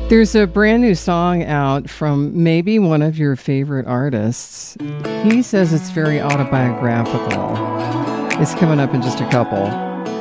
There's a brand new song out from maybe one of your favorite artists. He says it's very autobiographical. It's coming up in just a couple.